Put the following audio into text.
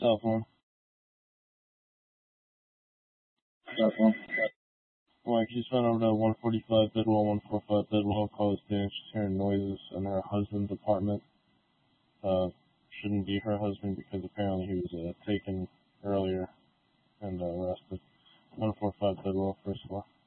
South one. Like, she just went over to 145 Bidwell, 145 Bidwell, caused damage, she's hearing noises in her husband's apartment. Shouldn't be her husband because apparently he was taken earlier and arrested. 145 Bidwell, first floor.